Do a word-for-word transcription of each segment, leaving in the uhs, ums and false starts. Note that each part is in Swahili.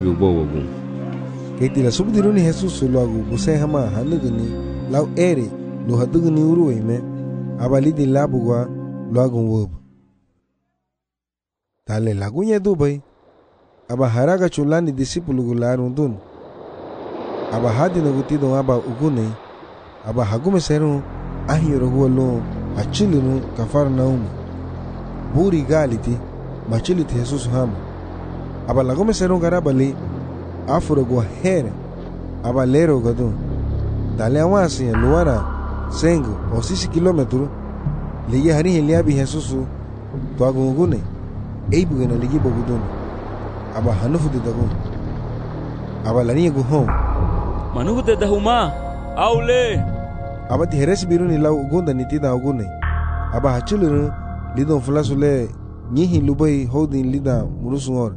Yubogu. Keti la subdiruni Jesus luagu buse hama hanugni lau ere lu hadugni uruime abalidi labugwa luagu wob. Tale lagunya dubai aba haraga chulani disipulu gularundun. Aba hadi nagutido aba ugune aba hagume seru ahiro hualo achilinu Kafarnaum. Buri galiti machiliti Jesus hama. Aba lagume seru garabali afuro gua here aba lero gadu. Dale awasi en luara sengu o sisi kilometro liye hari heliabi Jesus to agungune eibu gena ligi bogudun. Aba hanufu de dagu aba lani gu home manuhu de dahuma aule aba ti heres biruni lau ugunda nitida ugune aba hachuluru lidon fulasule nyihi lubai holding lida murusungor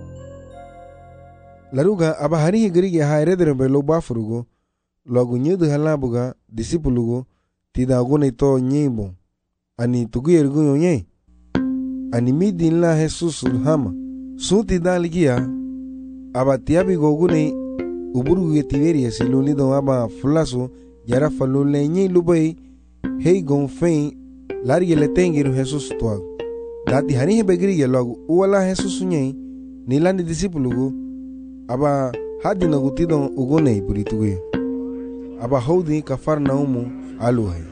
laruga aba hari grigi ha eredere be lo bafurugo logu nyudu halabuga disipulugo tida ugune to nyimbo ani tugu ergu yonye ani midin la Jesus hama suti daligia aba tiabi gogune uburu ge tiberia siluni do aba fulaso yara falule nyi lubai hey gon fein large le tengiru Jesus toa dati hani begri logu wala Jesus nyi nilandi disipulugo aba hadi na gutido ugone burituge aba hodi Kafarnaum aluhay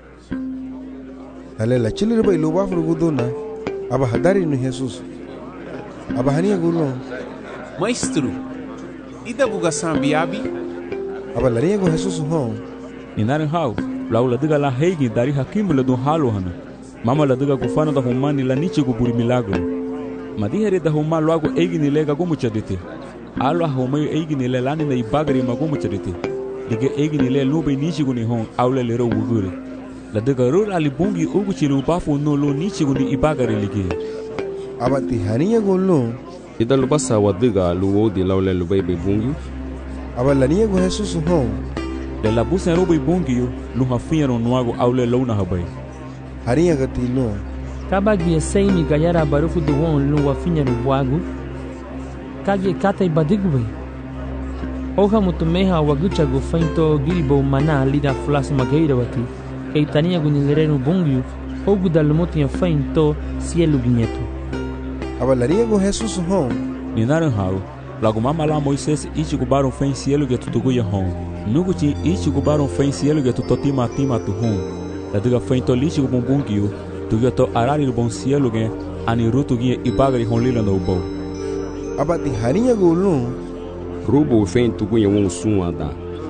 alela chilire bai lo bafuru gudona aba hadari no Jesus aba hani gulo Maestro, ida buga sambiabi aba larinha go Jesus hon ninarin hau lau ladiga la heigi dari hakimbu ladun halu hana mama ladiga kufana da humani la nichi gu buri milagro madihere da huma luago eigi ni lega gumu chadite alo humayo eigi ni le lani na ibagari magumu chadite dige eigi ni le lube nichi gu ni hon aule lero wugure ladiga rur ali bungi ugu chilu bafu no lo nichi gu ni ibagari lige aba ti haniya go lo Ida lubasa wadiga luo di laule lubai bungi. aba larinha go Jesus hon le la busa robo bungi yo lu hafinha no nuago aule lona habai harinha gatilo Kabagi seimi gayara barufu do won lu wafinha no buago kage kata ibadigwe oha mutumeha wagucha go fainto giribo mana lida flas mageira wati keitania gunilere bungi ogu dalmotinha fainto cielo guinheto aba larinha go Jesus hon ninarin hau lago mama la Moisés ichi gubaron fen cielo ge tutugu ya hon nuguti ichi gubaron fen cielo ge tutotima tima tu hon la diga fen to lichi gubumbungi yo tu ge to arari bon cielo ge ani rutu ge ibagari hon lila no bo aba ti harinha go lo Rubo fen tugu ya won suada.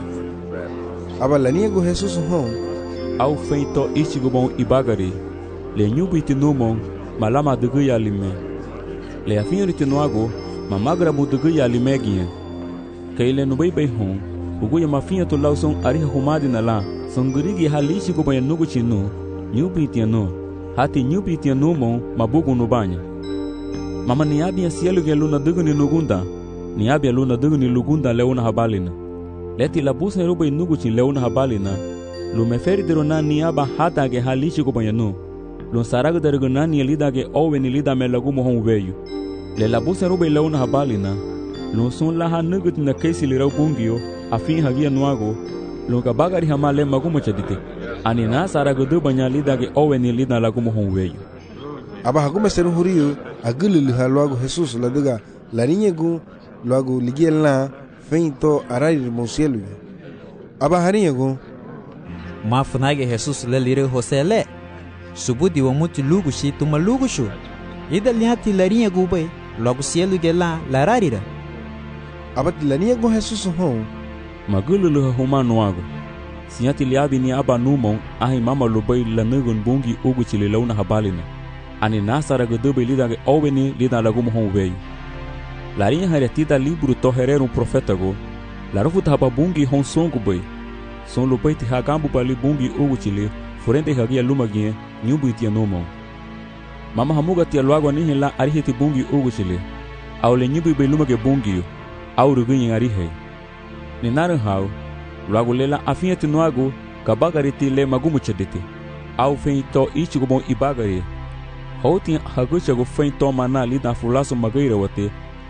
aba larinha go Jesus hon au fen to ichi gubon ibagari le nyubiti numon malama dugu ya lime le afinho ritinuago mamagra budugu ya limegia kaile no bebe hon ugu ya mafinha to lauson ariha humadi na la songurigi halishi go banha nugu chinu nyubitiano hati nyubitiano mon mabugu no banha mama niabi cielo ge luna dugu ni nugunda niabi luna dugu ni lugunda leona habalina leti la busa robo nugu chin leona habalina lu meferi derona niaba hata ge halishi go banha no lon saraga dergona ni lida ge oweni lida me lagu mohon veio le la busa robe leona habalina lon son la hanugut na kesi lirau bungio afin hagia nuago lon ka bagari hamale magumo chadite ani na saraga do banya lida ge oweni lida lagu mohon veio aba hagume seru huriyo agululu haluago Jesus la diga larinha go luago ligiela feito arari mo cielo aba harinha go mafunage Jesus le lire hosele subudi wa muti lugu shi tuma lugu shu ida liati larinha gube logo cielo gela lararira aba ti larinha go Jesus hon magululu huma nuago siati liabi ni aba numon ahi mama lobai lanugun bungi ugu chile launa habalina ani nasara godobe lida ge oweni lida lagu mohon veio larinha haretida libro to herero profeta go larufuta haba bungi hon songo bai son lobai ti hagambu bali bungi ugu chile forende hagia lumagie nyubu itia nomo mama hamuga tia luago ni la arihiti bungi ugu chile aule nyubu be lumage bungi au rugunyi arihe ni narin hau luago lela afieti nuago kabagari ti le magumu chedete au feito ichi gubon ibagari hoti hagucha go feito mana lida fulaso magaira wate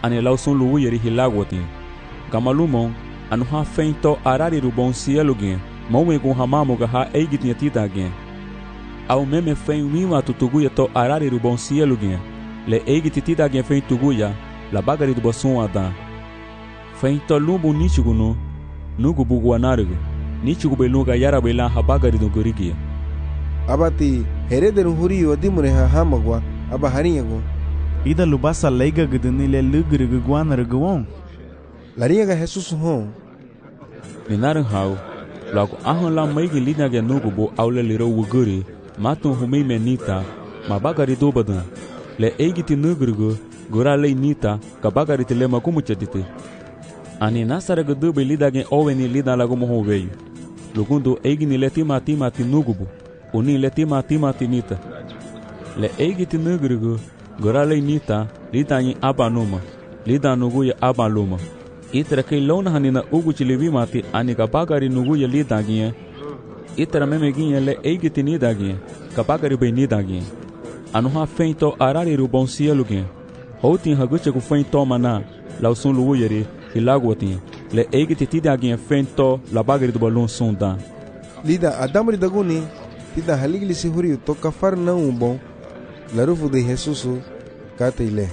ani lau son lugu yeri hilagwati. Gamalumon anu ha feinto arari rubon cielo gen, mowe gun hamamo ga ha eigitinha tita gen. Au meme fein wima tutuguya to arari rubon cielo gen, le eigiti tita gen fein tuguya, la bagari do boson adan. Feinto lumbu nichigunu, nugu bugu anarigu, nichigu beluga yara bela ha bagari do gurigi. Abati herederu huri wadimure ha hamagwa aba harinyago. Ida lubasa leiga guduni le lugrigu guanarguon. Lariaga Jesus hon. Minaran hau, logo ahon la maigi lina ge nugu bo aule liro wuguri, matun humei menita, ma bagari do badan. Le eigiti nugrigu, gura lei nita, ka bagari te lema kumuchatite. Ani nasara gudu lida gen oweni lida lagu mohon veio. Lugundo eigini le tima tima ti nugubu, uni le tima tima ti nita. Le eigiti nugrigu, gura lei nita, lida yin abanuma, lida nugu ya abaluma. Itra kei lona hanina ugu chilivi mati ani ka bagari nugu ya lida gien. Itra meme gien le eigiti nida gien, ka bagari be nida gien. Anu ha feinto arari rubon cielo gien. Houtin haguche ku feinto mana, lau sun lugu yeri, hilagwatin. Le eigiti tida gien feinto la bagari do balon sondan. Lida adamri daguni, tida haligli si huriu to kafar na umbon, la rufu de Jesusu, kate ile.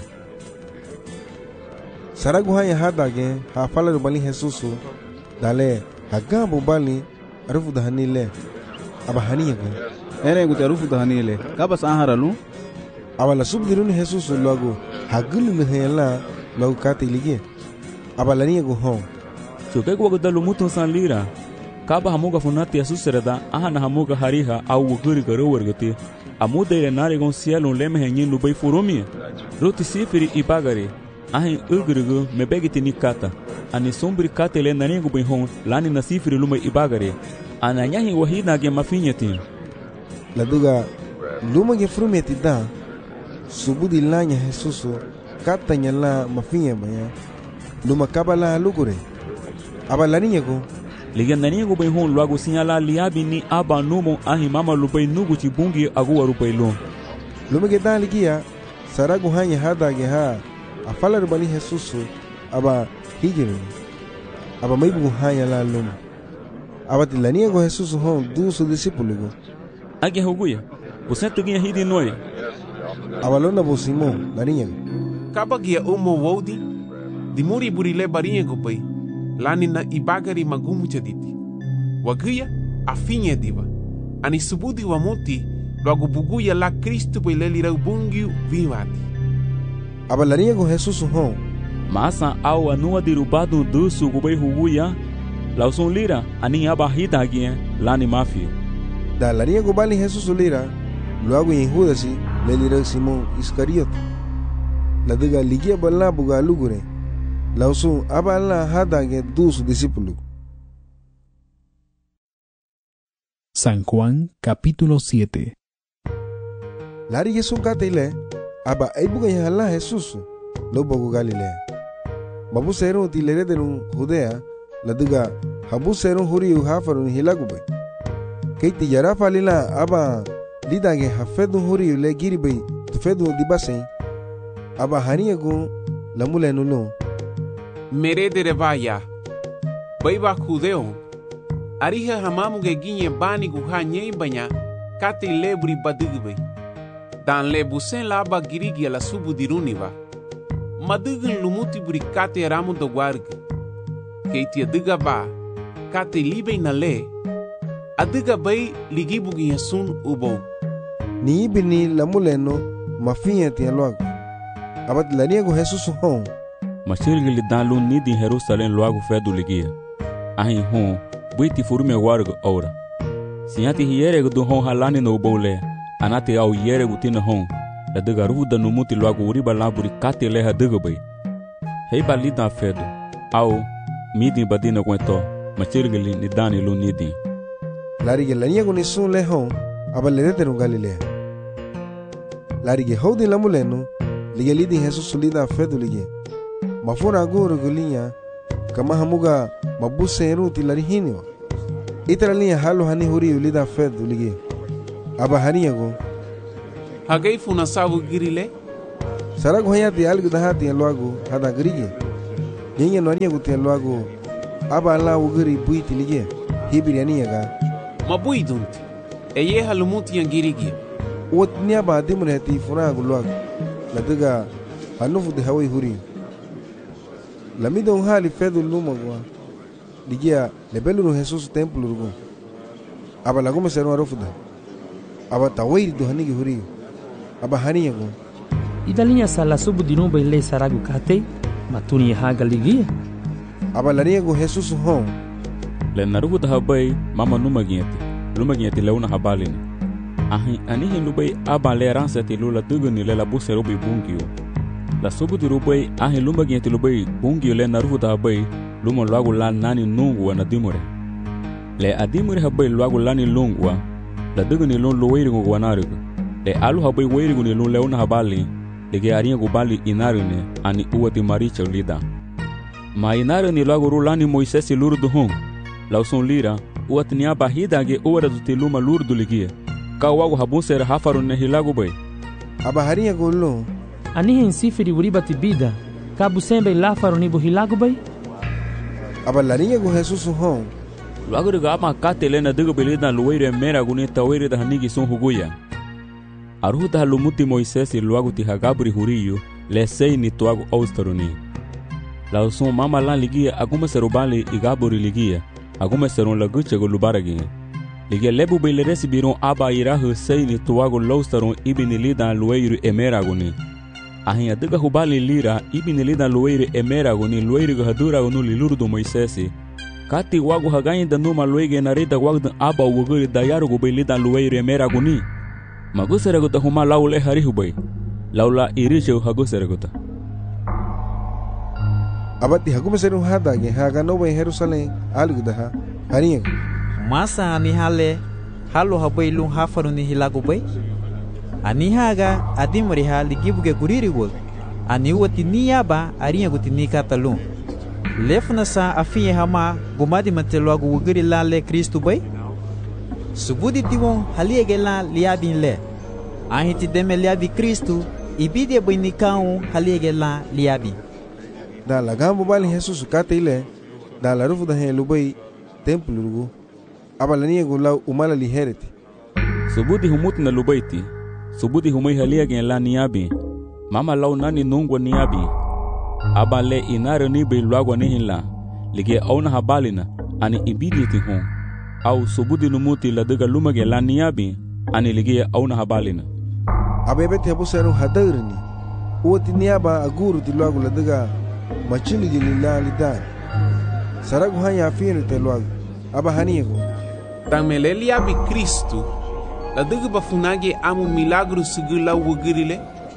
Saragu hanya hadage, ha fala bali Jesusu, dale, hagambo bali, rufu da hanile, aba haniyago. Ere guta rufu da hanile, kabas aharalu? Abala subdiruni Jesusu logo, hagulu lehela, logo kate ilige. Abala niyago hon. Chuke kwa gudalu mutun san lira. Kaba hamuga funati ya susereda, ahana hamuga hariha au wuguri garo wargati. Amuda ile narigon cielo leme henyin lubai furumi. Ruti sifiri ibagari. Ahin ugrigu mebegiti ni kata. Ani sombri kata ile naningu bihon lani na sifiri lume ibagari. Ananyahi wahida ge mafinyati. Laduga luma ge frumeti da. Subudi lanya Jesusu kata nyala mafinya baya. Luma kabala lugure. Abalaniyago. Liga naningu bihon luago sinyala liabi ni aba numo ahi mama lubai nugu chibungi aguwa rupai lo. Luma ge da ligia saragu hanya hada ge ha. Afala rubali Jesusu aba hijiru. Aba maibu hanya la luma. Aba tilaniyago Jesusu hon du su disipulugo. Age hoguya. Usento ginha hidi noi. Aba lona bo Simon laniyago. Kabagia umo wodi. Dimuri burile barinyago pai. Lani na ibagari magumu chaditi. Waguya afinha diva. Ani subudi wa moti logo buguya la Cristo pai lelira bungiu vimati. Abalaniyago Jesusu hon. Masa au anua dirubado dusu gubai huguya. Lauson lira ani abahida agien lani mafia. Da laniyago bali Jesusu lira. Luago yin Judasi lelira Simon Iscariote. La diga ligia bala buga lugure. Lausun abala hadage du su discípulo. San Juan capítulo siete. Lari Jesús katile aba aibuga yahala Jesús lo bogo Galilea. Babu seron tilere derun Judea la duga habu seron huriu hafarun hilagube. Keiti yara falila aba lidage hafedu huriu le giribe tufedu dibasen aba haniyago lamule nulo. Meredere vaya. Baiba kudeo. Ariha hamamu ge ginye bani guha nyei banya kate lebri badigbe. Dan lebusen la aba girigi la subu diruniva. Madigin lumuti buri kate ramu do warg. Keiti adiga ba kate libe na le. Adiga bai ligibu ginye sun ubo. Ni ibini lamuleno mafinya tialuago. Abat laniago Jesus hon. Machirgili dan lu nidi Jerusalém logo fedu ligia. Ahin hon, buiti furume wargo ora. Sinyati hierego du hon halani no bole, anati au hierego tina hon. La diga ruda no muti logo uriba laburi kate leha diga bay. Hei bali dan fedu, au midi badina kwento, machirgili ni dani lu nidi. Larige laniago ni sun le hon, abaledetero Galilea. Larige hodi lamuleno, liga lidi Jesus lida fedu ligia. Mafura agora gulinha kama hamuga mabuseru tilarihini wa itara linha halo hani huri ulida fedu ligi aba haniyago hagai funa sabu girile Saragu hayati algu dahati en luagu hada gerige. Nyenye no aniagu te luagu aba la ugeri buiti lige. Hibiri aniaga. Ma buidunti. Eye halumuti yang gerige. Wot niaba dimre hati funagu luagu. Ladaga hanufu de hawai huri. Lamido hali fedu lumagwa. Ligia lebelu no Jesus templo rugo. Aba lagu meseru arofuda. Aba tawiri do hanigi huri. Aba haniago. Idalinya sala subu dinumba ile saragu kate matuni haga ligia. Aba laniago Jesus hon. Le narugu da habai mama numa gieti. Luma gieti leuna habalini. Ahi anihi lubai aba le ransati lula duguni le la buse rubi bungio. La subu di rubai ahi luma gieti lubai bungio le narugu da habai luma luagu la nani nungua na dimure. Le adimure habai luagu lani lungua la duguni lun luwairigu guanarigu. Le alu habai wairigu ni lun leuna habali lege arinha gubali inarine ani uati maricha lida. Ma inarine luagu rulani Moisés lurdu hong. Lauson lira uati ni abahida ge uara duti luma lurdu ligia. Ka wagu habunser hafaru ne hilagu bai. Aba harinha golo. Anihe insifiri uribati bida. Kabu sembe lafaru ni buhilagu bai. Aba larinha go Jesus hong. Luagu riga ama kate lena dugu belida luwaire mera guni tawire da hanigi son huguya. Aruta lumuti Moisés luagu ti hagabri huriyo le sei ni tuagu austaruni. La son mama lan ligia aguma serubali igaburi ligia. Aguma seron laguche go lubaragi. Ligia lebu bele resibiron aba irahu sei ni tuagu laustaron ibini lida luwairu emera guni. Ahin adiga hubali lira ibini lida luwairu emera guni luwairu go hadura gunu lilurdu Moisés. Kati wagu hagayin da numa luwege narita wagdan aba wuguri dayaru go bele lida luwairu emera guni. Maguseraguta huma laule harihubai. Laula irishe haguseraguta. Abati hagumeseru hadage haga no bai Jerusalem algudaha harinha. Masa ani hale halo habai lun hafaru ni hilagu bai. Ani haga adimri hali gibuge guriri wol. Ani wati niyaba arinha guti nikata lun. Lefna sa afiye hama gumadi manteluagu wugiri lale Kristu bai. Subudi tiwon haliege la liabin le. Ahiti deme liabi Kristu ibide boinikau haliege la liabi. Da la gambo bali Jesus kate ile da la rufu da hen lubai templo rugo. Aba lania go la umala lihereti. Subudi humuti na lubaiti. Subudi humai haliege la niabi. Mama lau nani nungwa niabi. Aba le inare ni be luagwa nihila. Lige auna habalina ani ibide ti hon. Au subudi numuti la daga lumage la niabi ani ligia auna habalina. Abebeti habuseru hadarini. Uoti niaba aguru ti luagu la daga machili gilila lidani. Saragu hanya afinu te luagu. Aba haniego. Tamele liabi Kristu la daga bafunage amu milagru sigila wugirile.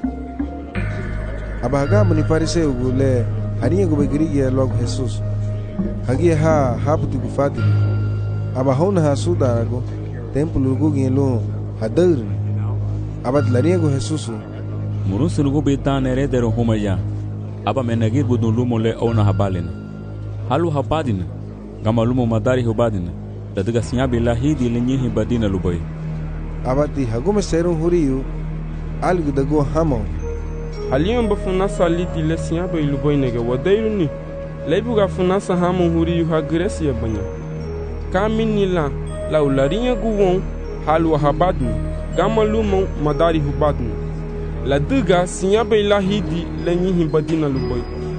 Aba hagamu ni fariseu gule haniego begirigi ya luagu Jesus. Hagia ha haputi gufati. Aba hona hasuda rago templo rugo gelo hadarini. Aba tlariego Jesus. Murus rugo betan eredero humaya. Aba menagir budun lumo le ona habalina. Halu habadina. Gama lumo madari hubadina. Ladaga sinyabi lahidi lenyehi badina lubai. Aba ti hagume serum huriyu algu dago hamo. Haliyon bafunasa liti le sinyabi lubai nege wadairuni. Leibuga funasa hamo huriyu hagresi ya banya. Kamini la la ularinya guwon halu habadni. Gama lumo madari hubadni. La duga sinyabe lahidi lenyihi badina luboy.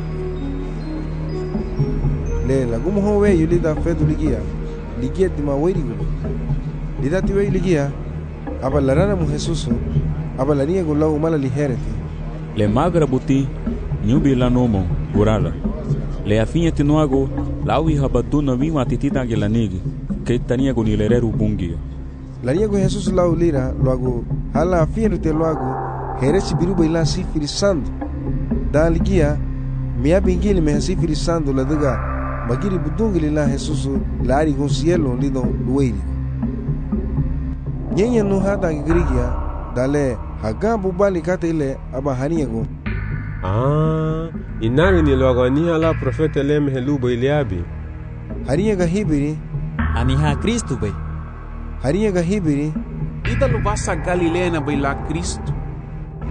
Le la gumo howe yulida fedu ligia. Ligia di mawiri gubo. Lida tiwe ligia. Aba larana mu Jesus. Aba lania gula umala lihereti. Le magra buti nyubi la nomo gurala. Le afinha tinuago lawi habaduna wima titita gelanigi. Que tania gunilereru bungio. Lania go Jesus la ulira loago hala afinu te loago heresi biruba ila sifiri sandu. Da ligia mia bingili me sifiri sandu la daga magiri budungili la Jesus la ari gon cielo lido lueiri. Nyenya no hada girigia dale hagambu bali kate ile aba haniego. Ah, inari ni loago ni hala profeta lem heluba iliabi. Haniega hibiri Aniha Kristu bai. Haniega hibiri Ida lubasa Galilea na baila Kristu.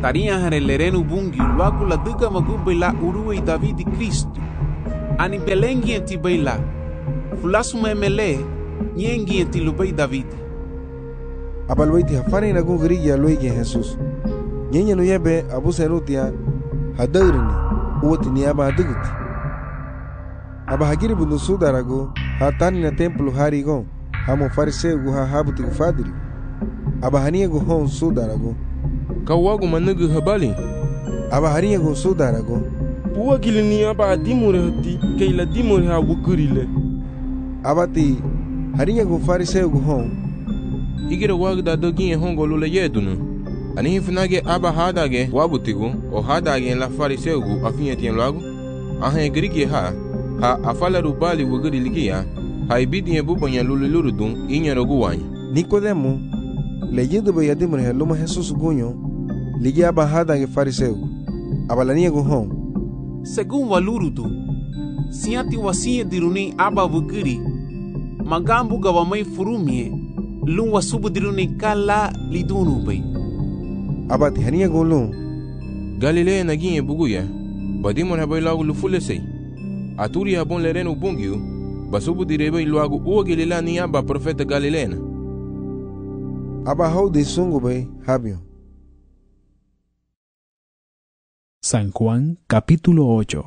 Tarinha hare lerenu bungi luagu la duga magubai la uruwe Davidi Kristo. Ani belengi enti baila. Fulasu memele nyengi enti lubai Davidi. Abalwaiti hafari na gungri ya loigi Jesus. Nyenye no yebe abu serutia hadairini uoti ni aba haduguti. Aba hagiri bundu sudarago hatani na templo harigon hamo fariseu gu ha habuti gu fadiri. Aba hania gu hon sudarago kawagu manugu habali. Aba haria gu sudarago Puwa gilini aba adimure hati keila dimure ha wukurile. Abati haria gu fariseu gu hon Igire wagda dogi hongo lule yedunu. Ani hifnage aba hadage wabutigu o hadage la fariseugu afinyetien lagu. Ahe grigi ha ha afala rubali wuguri ligia. Ha ibidi bubonya lulu lurudun inya rogu wanya. Nicodemo leyendo bayadimure heluma Jesus gunyo ligia aba hadage fariseugu. Abalania gu hon Según walurudu. Siati wasia diruni aba wuguri. Magambu gawamai furumie. Lung wasubu diruni kala lidunu bay. Abati hania golung Galilea naginye buguya. Badimon habay lagu lufulesay. Aturi habon lerenu bungiu. Basubu direbay lagu uwa Galilea ni aba profeta Galileana. Aba hau de sungu bay habio. San Juan capítulo ocho.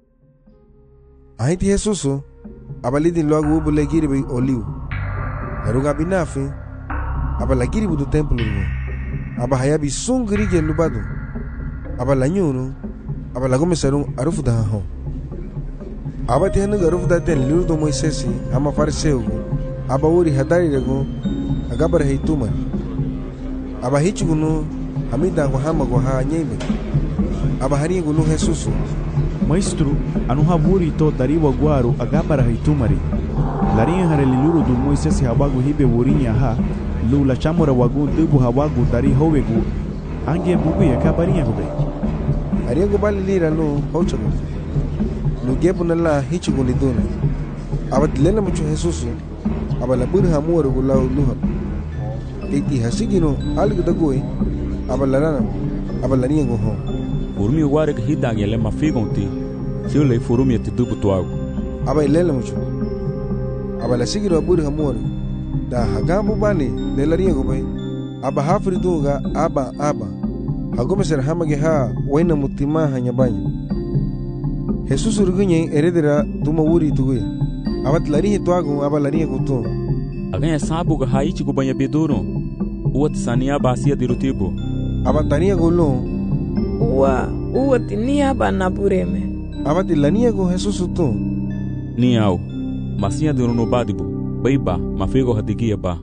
Ahiti Jesusu abalidi lagu ubu legiri bay oliu. Laruga binafi aba lagiri budu templo rugo. Aba hayabi sungri ge lubadu. Aba lanyunu aba lagome sarung arufu da ho. Aba tenu arufu da ten liru do Moisesi ama fariseu. Aba uri hadari rego agabar heitumar. Aba hichugunu hamida go hama go ha nyebe. Aba hari gunu Jesusu. Maestro, anu haburi to dariwa guaru agabara heitumari. Larinha hare liluru du Moisesi habagu hibe wurinya ha lula chamora wagu dubu hawagu dari howegu ange bugu ya kabarinha hube. Ariego bali lira no hochago. No gebu na la hichugo liduna. Abatilena mucho Jesusu. Abala buri hamuwa rugu lau luha. Iti hasigino algu dagoi. Abala rana. Abala niengo ho. Furumi ware ka hidange le mafigonti. Sio furumi ati dubu tuago. Aba ilela mucho. Aba sigiro aburi hamori da hagabu bani lelaria gobai aba hafri duga aba aba hagome ser hamage ha waina mutima hanyabanya Jesus urgunye eredera tuma wuri tugue aba tlari tuago aba laria gutu aganya sabu ga haichi go banya bedoro uat sania basia dirutibo aba tania golo uwa uat nia bana bureme aba tilania go Jesus tu niao Masinha de no badibu, baiba, mafego hatigia ba.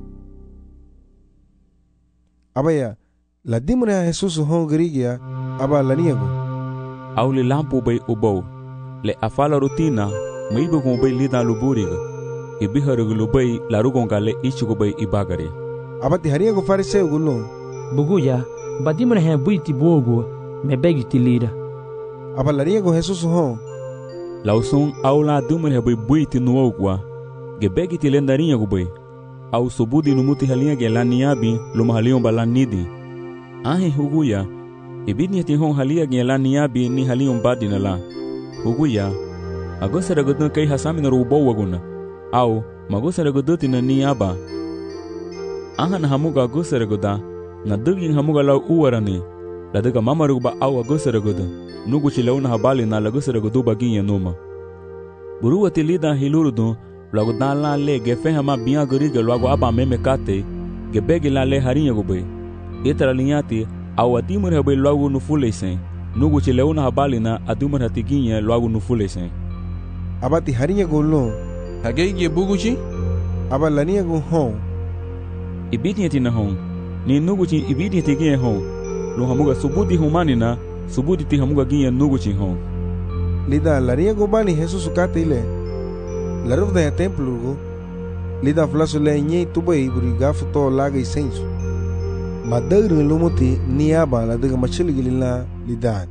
Abaya, la dimune a Jesus hon grigia, aba la niego. Au le lampo bay ubou, le afala rutina, maibu con bay lida luburiga, e biharugu lubay la rugonga le ichigo bay ibagari. Abati hariego fariseu gulo. Buguya, badimune he buiti bogo, me begi tilira. Aba la niego Jesus hon. Lauson aula dumur he buiti no ogwa ge begiti lendarinha gubei au sobudi no muti halinha ge laniabi luma halion balanidi ahe huguya ibidni ti hon halia ge laniabi ni halion badina la huguya agosara godon kai hasami no rubo waguna au magosara godoti na niaba aha na hamuga agosara goda na dugin hamuga la uwarani la daga mamaruba au agosara godon nugu chilauna habali na lagosara godu baginha numa Burua tilida hilurudu lagu dala le gefe hama biya guriga lagu aba meme kate gebegi la le harinha gube itara linyati au adimur habe lagu nufulesen nugu chilauna habali na adumur hatiginha lagu nufulesen Abati harinha golo hagege buguchi aba lania go hon ibidi tina hon ni nugu chi ibidi tiginha hon lo hamuga subudi humanina subudi ti hamuga ginha nugu chi hon Lida laria go bani Jesus kate ile la rufda ya templo go lida flaso le nye tubai buriga futo laga isenso madagri lumuti niaba la daga machili gilila lidan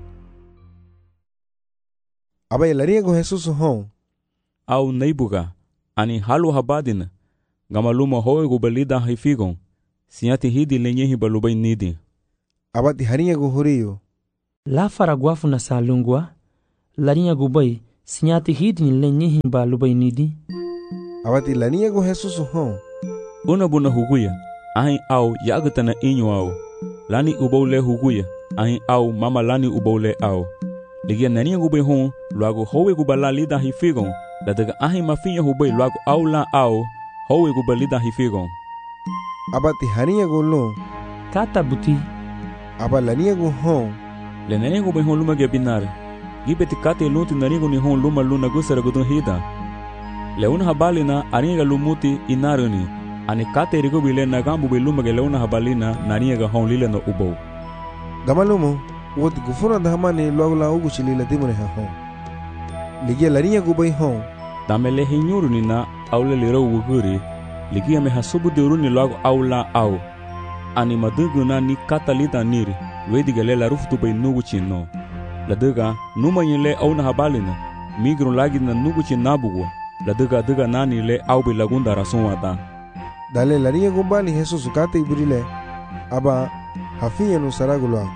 Aba laria go Jesus hon au neibuga ani halu habadina gamaluma hoe go belida hifigon siati hidi lenye hibalubai nidi Abati harinha go horio. La faraguafu na salungwa. Larinha go bay. Sinyati hidni le nyihimba lubay nidi. Abati larinha go Jesus hon. Una buna huguya. Ahin au yagatana inyo au. Lani ubole huguya. Ahin au mama lani ubole au. Ligia narinha go bay hon. Luago howe go bala lida hifigon. La daga ahin mafinha hubay luago au la au. Howe go balida hifigon. Abati harinha go lo. Kata buti. Aba larinha go hon. Le narinha go bay hon luma ge binar. Gibeti kate lunti narinha ni hon luma luna gusara gudun hida. Leuna habalina arinha lumuti inaruni. Ani kate rigo bile nagambu biluma ge leuna habalina narinha hon lile no ubo. Gamalumo, woti gufuna dahamani luago la ugu chilila dimune ha hon. Ligia larinha go bay hon. Damele hinyuruni na aule liro uguri. Ligia me hasubu diruni luago aula au. Ani madugu na ni katalita niri. Wedige le la ruftu bay nugu chino. La dega numa yile au na habalina. Migron lagi na nugu chinabugo. La dega dega nani le au bi lagunda rasunwa da. Dale larinha go bali Jesus kate ibrile. Aba hafinha no saragulwa.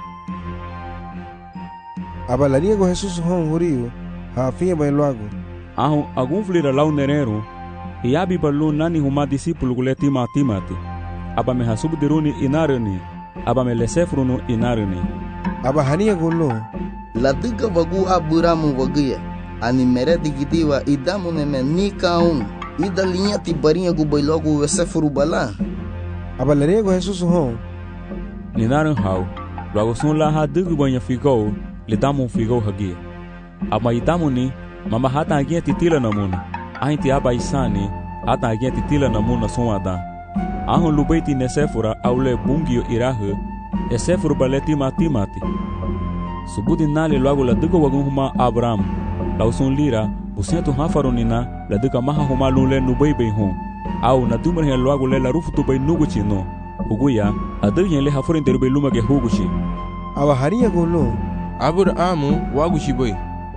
Aba larinha go Jesus hon horio. Hafinha bay luago. Ahu agun flira lau nerero. Iabi balu nani huma discípulo gule tima timati. Aba me hasubu diruni inarani. Aba me lesefruno inarani. Aba harinha go lo. La diga wagu aburamu wagia. Ani mere digidiwa idamu neme nikaun. Ida linha ti barinha go bailogo lesefru bala. Aba larinha go Jesus hon. Ninaran hau. Luago sun la ha digu banha figou. Lidamu figou hagia. Aba idamu ni. Mama hata agia titila namuna. Ahin ti aba isani. Hata agia titila namuna sonada. Ahun lubaiti nesefura aule bungio irahu. Esefuru baleti matimati. Subudi nali luago la diga wagun huma Abraham. Lausun lira. Busentu hafarunina. La diga maha huma lule nubay hon. Au na dumre luago le la rufutu bay nuguchi no. Huguya. Adig yen le hafurin derube lumage huguchi. Aba harinha go lo. Abrahamu waguchi bay.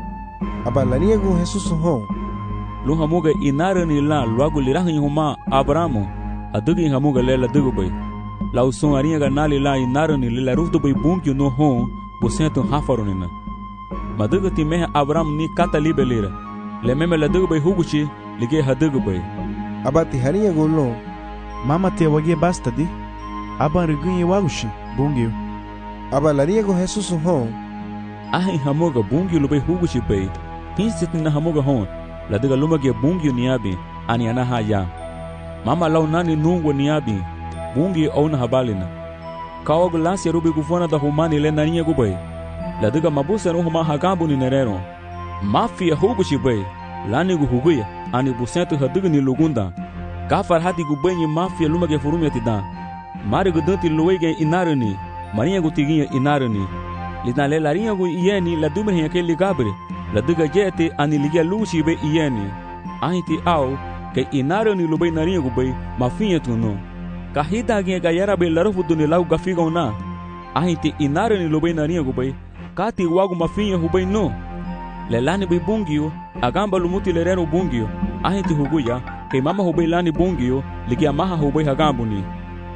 Aba larinha go Jesus hon. Luhamuga inarani la luago lirahin huma Abrahamu. Adugi hamuga lela dugu bay. Lausun arinha ga nali la inarani le la rufutu bay bunkyo no hon. Busentu hafarunina. Madugu ti meha Abraham ni kata libelira. Le meme la dugu bay huguchi. Lige hadugu bay. Abati harinha go lo. Mama te wagie basta di. Aba rigunye wagushi. Bungyo. Aba larinha go Jesus hon. Ahin hamuga bungyo lubay huguchi bay. Pinsit na hamuga hon. La diga lumage bungyo niabi. Ani anaha ya. Mama lau nani nungwa niabi. Bungyo au na habalina. Kawago lansi rubi gufona da humani le narinha gubay. La diga mabusa no huma hagambu ni nerero. Mafia huguchi bay. Lani gu huguya. Ani busentu hadiga ni lugunda. Kafar hati gubanyi mafia lumage furumya tida. Mari gudanti luwege inarani. Marinha gu tiginha inarani. Lina le larinha gu ieni la dumre hia ke ligabre. La diga jete ani ligia luchi be ieni. Ahiti au ke inarani lubay narinha gu bay mafinha tuno. Kahida ginha gayara be larufu duni lau gafiga na. Ahiti inarani lubay narinha gu bay. Kati wagu mafinha hubay no. Lelani bay bungio. Agamba lumuti lerero bungio. Ahiti huguya. Ke mama hubay lani bungio. Ligia maha hubay hagambu ni.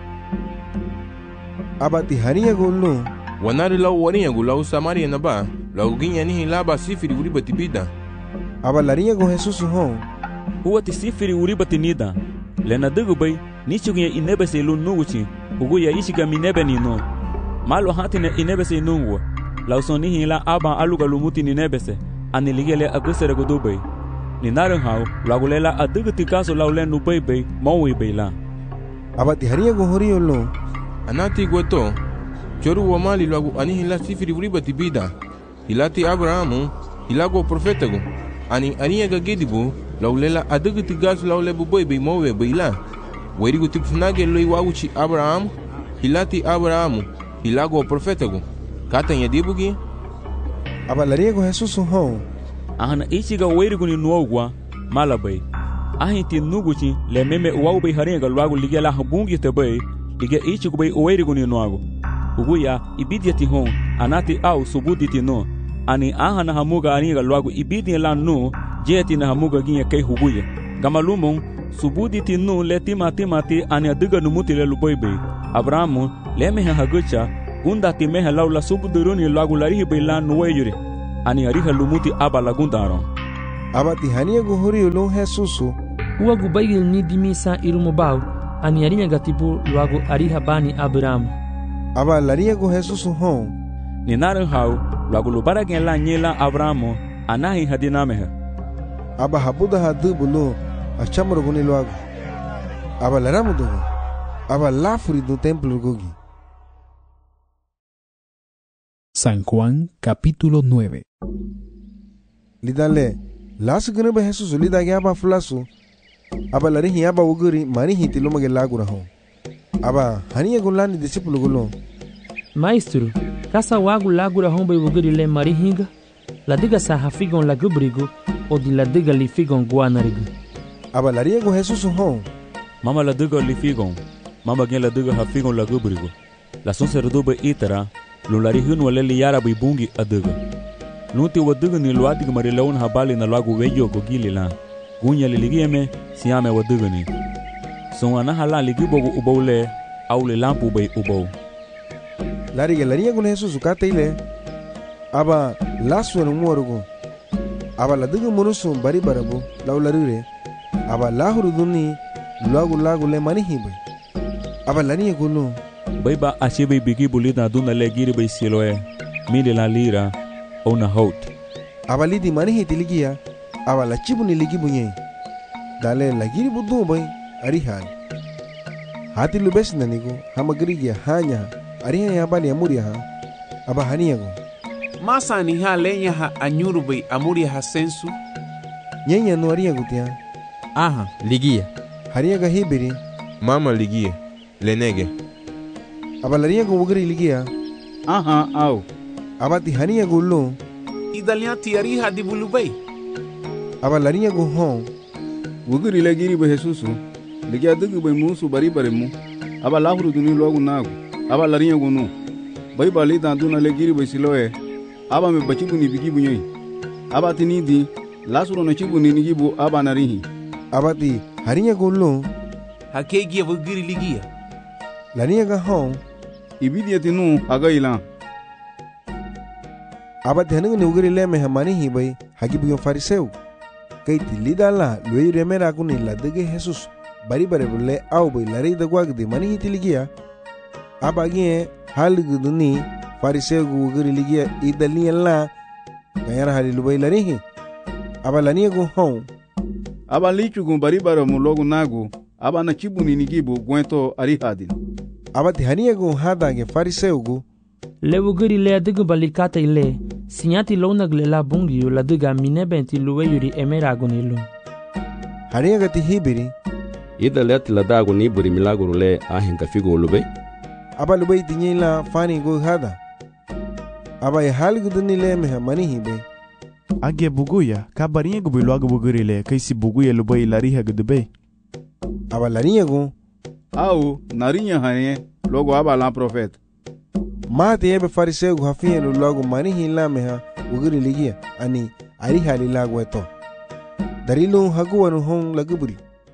Abati harinha go lo. Wanari lau warinha go lau Samaria na ba. Lau ginha nihi laba sifiri uriba tibida. Aba larinha go Jesus hon. Huwa ti sifiri uriba tinida. Lena digu bay. Nichu ginha inebese lu nuguchi. Huguya ishiga minebe ni no. Malo hatine inebese nungwa. Lau son nihi la aba aluga lumuti ninebese. Ani ligele agusere go dubay. Ninaran hau. Lau lela adigu tikaso lau le nubay bay. Maui bay la. Abati harinha go horio lo. Anati gweto. Choru wa mali luagu ani hila sifiri uriba tibida. Hilati Abrahamu. Hilago profetago. Ani arinha gagidibu. Lau lela adigu tigaso lau le buboy bay maui bay la. Werigu tipfunage loi waguchi Abrahamu. Hilati Abrahamu. Hilago profetago. Kata nyadibugi. Aba larinha go Jesus hon. Ahana ichiga werigu ni nuogwa. Malabay. Ahinti nuguchi le meme uau bay harinha ga luagu ligia la habungi te bay. Ligia ichigu bay uwerigu ni nuago. Uguya ibidia ti hon. Anati au subudi ti no. Ani ahana hamuga arinha ga luagu ibidia la no. Jeti na hamuga ginha kei huguya. Gamalumon subudi ti no le tima timati ani adiga numuti le luboy bay. Abrahamu le meha hagucha. Gunda timeha lau la subu duruni lagu larihi bailan nuweyuri. Ani ariha lumuti aba la gundaron. Aba ti hania gu huri ulung Jesusu. Ua gu baigil ni dimisa irumubau. Ani arinya gatipu luagu ariha bani Abraham. Aba laria gu Jesusu hon. Ni narin hau lagu lubara gen la nyela Abrahamo anahi hadinameha. Aba habuda hadu bulu achamro guni luagu. Aba laramu dugu. Aba lafuri do templo gugi. San Juan capítulo nueve. Lidale, lasu gune ba Jesusu lidage aba fulasu. Aba larihi aba uguri manihi tilumage lagura hon. Aba haniya gulani discípulo gulo. Maestro, kasa wagu lagura hon bai uguri le marihinga. Ladiga sa hafigon lagubrigo o di ladiga li figon guanarigo. Aba laria gu Jesusu hon. Mama ladiga li figon. Mama gen ladiga hafigon lagubrigo. La son serdobe itara. Lularihin wale liyara bai bungi adiga. Nuti wadiga ni luadiga marilaun habali na lagu weyo gogili la. Gunya liligieme siame wadiga ni. Son anahala ligibogu ubole au le lampu bai ubou. Lariga laria gu Jesusu kataile. Aba lasu enu muarugu. Aba ladiga munusu bari barabu lau larire. Aba lahuru duni luagu lagu le manihi bai. Aba laria gulu. Bai ba ashe bai bigi bulida duna le giri bai siloe. Mili la lira o na hot. Aba lidi manihi tiligia. Aba la chibu ni ligi bunye. Dale la giri budu bai arihan. Hati lubes nanigo hama girigia hanya arihan ya bali amuria ha. Aba haniago. Masa ni ha lenya ha anyuru bai amuria ha sensu. Nyenya no ariago tia. Aha, ligia. Hariaga hibiri. Mama ligia. Lenege. Aba laria gu ugri ligia. Aha, au. Aba ti hania gu lu. Idalia ti ariha di bulubai. Aba laria gu hon. Ugri le giri ba Jesusu. Ligia dugu bai musu bari bari mu. Aba lahuru duni logu nagu. Aba laria gu nu. Bai bali dan duna le giri bai siloe. Aba me bachibu ni bigibu nyoi. Aba ti nidi. Lasuro na chibu ni nigibu aba narihi. Aba ti hania gu lu. Hakegi ya ugri ligia. Laria ga hon. Ibidia tinu haga ilan. Aba tihanung ni ugiri le mehamani hi bai hagibu yung fariseu. Kay tilida la luay remera kuni la dege Jesus bari bari bule au bai lari da gwagdi mani hi tiligia. Aba gie haligu ni fariseu gu ugiri ligia idaliya la ganyara halilu bai lari hi. Aba lania gu hon. Aba lichu gu bari bari mu logu nagu. Aba na chibu ni nigibu gwento arihadin. Aba tihania gu hada ge fariseu gu. Le ugiri le adigu balikata ile. Sinyati lonag le la bungi yu la diga minebenti luwe yuri emerago nilu. Haria ga tihibiri. Ida le ati la dago ni buri milagro le ahen kafigo lube. Aba lube tinye la fani gu hada. Aba ya hali gu duni le meha mani hibe. Age buguya kabarinha gu biluaga bugiri le kaisi buguya lube ilariha gu dube. Aba larinha gu. Au narinha hane logo aba la profeta. Mate ebe fariseu gu hafiya lu logo mani hi la meha ugiri ligia ani ariha li lagu eto. Darilu haguwa nu hong laguburi.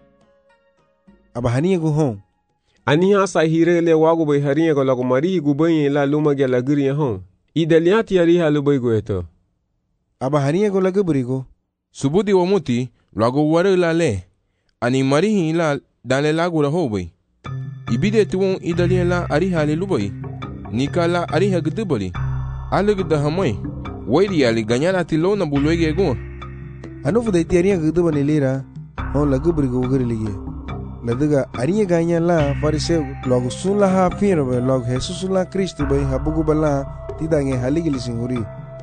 Aba haniya gu hong. Ani hasa hire le wagu bai hariya gu lagu marihi gu bayi la luma ge lagiri ya hong. Idaliati ariha lu bai gu eto. Aba haniya gu laguburi gu. Subudi wa muti lagu wari la le. Ani marihi la dale lagu la ho bai. Ibide tuwon idaliya la ariha li lu bai. Nika la ariha gudubali. Alu guda hamoi. Wairi ali ganyala tilo na buluege gu. Anufu da iti ariha gudubani lira. Hon laguburi gu ugiri ligia. Ladiga ariya ganya la fariseu logo sun la ha firo be logo Jesus la Kristo bai habugu bala tidange haligili singuri.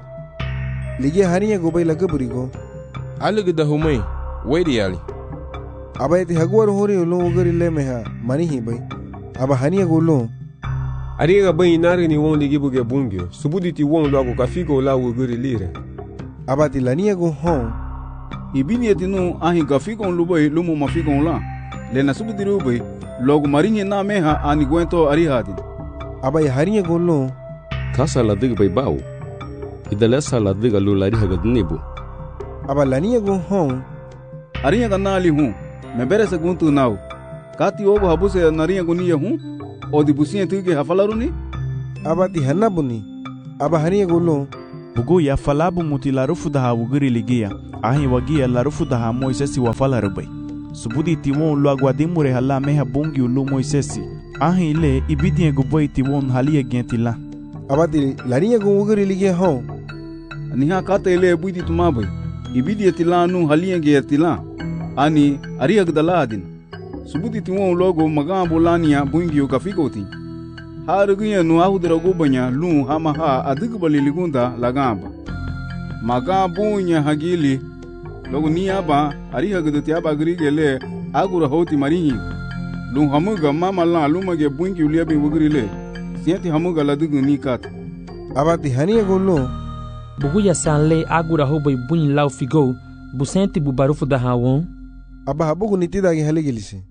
Ligia hariya go bai laguburi gu. Alu guda hamoi. Wairi ali. Aba iti haguwar hori ulu ugiri le meha manihi bai. Aba haniya gu ulu. Ariga bai nari ni won ligi buge bungyo. Subudi ti won logo kafigo la ugiri lire. Aba ti lania gu hon. Ibini etinu ahi kafigo lubai lumu mafigo la. Lena subudi rubai logo marinhe na meha ani gwento arihadin. Aba ya hariya gu ulu. Kasa la diga bai bau. Idalesa la diga lu la riha gadnibu. Aba lania gu hon. Ariya ganna ali hu. Membere se guntu nau. Kati ogo habuse nariya guniya hu. O di businha tuge hafalaruni? abati hanabuni aba hariya golo bugu ya falabu muti larufu daha wugiri ligia ahi wagia larufu daha Moisesi wa falarubai subudi tiwon lo aguadimure hala meha bungi ulu Moisesi ahi ile ibidie guboi tiwon halia gentila abati lariya go wugiri ligia ho niha kata ile buiti tumabai ibidie tilanu halia gentila ani ariya gdaladin subudi tiwon logo magambo lania bungi yo kafikoti harugiya nu ahudra gubanya lu hama ha adigbali ligunda lagamba magabunya hagili logo niaba ariha gdoti aba grigele agura hoti marihi lu hamuga mama la lumage bungi uliabi wugrile siati hamuga ladugu nikat abati haniya golo buguya sanle agura hobai bunyi lau figo busenti bubarufu da hawon aba habugu nitida ge haligilisi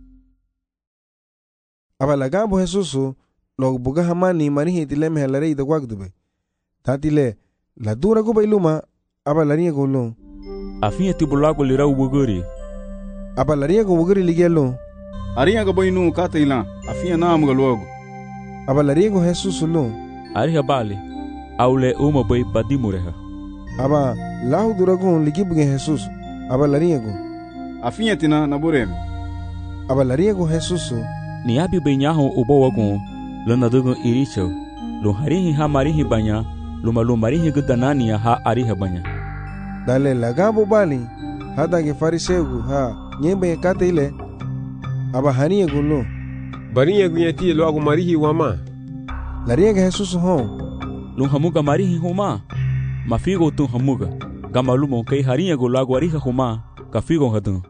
aba lagambo Jesusu log buga hamani marihi tileme halare ida gwagdube tatile la dura go bailuma aba lariya golo afinya tibulago lira wuguri aba lariya go wuguri ligelo ariya go bainu kataila afinya namuga logo aba lariya go Jesusu lo ariha bali aule uma bai badimureha aba lahu dura go ligibuge Jesusu aba lariya go afinya tina nabureme aba lariya go Jesusu ni abi benyaho ubo wago lana dugo iricho lo harihi ha marihi banya lo malu marihi gudanania ha ariha banya dale lagabo bali hada ge fariseu ha nyembe kate ile aba haniye gulo bariye gunyati lo agu marihi wama lariye ge Jesus ho lo hamuga marihi homa mafigo tu hamuga gamalumo kai hariye gulo agu ariha homa kafigo hadu.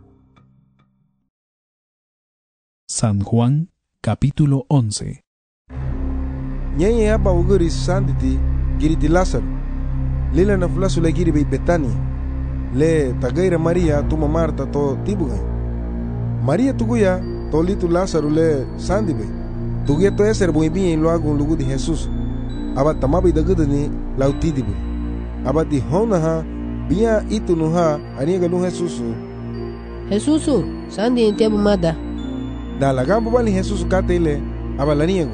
San Juan capítulo once. Nyeye haba uguri sanditi giriti Lázaro. Lila na flasu le giri bei Betania. Le tagaira Maria tuma Marta to tibuga. Maria tuguya to litu Lázaro le sandibe. Tuguya to eser boi bien lo hago lugu de Jesús. Aba tamabi dagudani lautidibe. Aba di hona ha bia itu no ha aniga lu Jesús. Jesús sandi entiabu mada. Da lagambo bali Jesús kate ile aba laniego.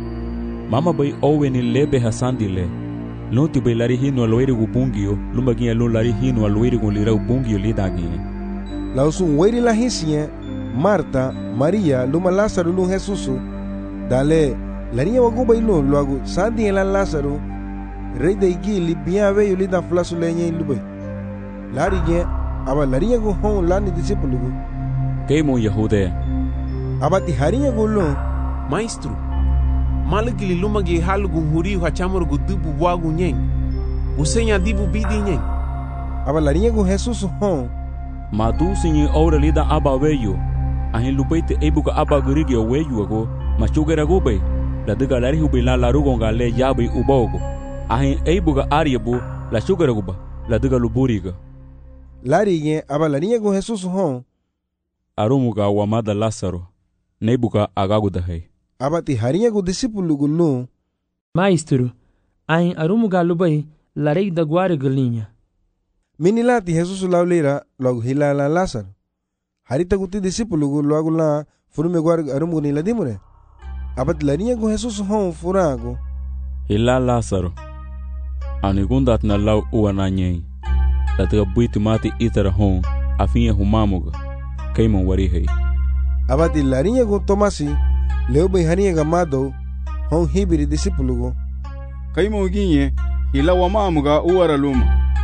Mama bai owe ni lebe hasandile. Lonti bai lari hino aloiri gubungio, lumbagia lo lari hino aloiri gulira ubungio lidagi. La usun weri la hisia, Marta, Maria, luma Lázaro lu Jesús. Dale, laria waguba ilo luagu sandi ela Lázaro. Rei de igili bia ve yulida flasu lenye ilube. Lari ge aba laria go hon lani discípulo. Keimo Yahude. Aba ti haria go lo, maestro. Malagili lumagi halugu huri ha chamor gudubu wagu nyeng. Usenya dibu bidi nyeng. Aba laria go Jesús hon. Madu sinyi ora lida aba weyo. Ahin lupaite ebuka aba gurigio weyo ago. Machugera gube. La diga lari hubi la larugo ngale yabi ubogo. Ahin ebuka ariabu la sugera guba. La diga luburiga. Lari ge aba laria go Jesús hon. Arumuga wamada Lázaro. Nebuka agagudahe. Abati haria go discípulo gulu. Maestro, ain arumuga lubai larei da guare galinha. Minilati Jesus laulera logo hilala Lázaro. Harita guti discípulo gulu agula furume guar arumu ni ladimure. Abat laria go Jesus hon furago. Hila Lázaro. Anigundat na lau uananyei. Latiga buiti mati itara hon afinha humamuga. Kaimon warihei. Abati laria go Tomasi leu bai haria gamado hon hibiri discípulo go. Kaimo ginye hila wamamuga uara luma.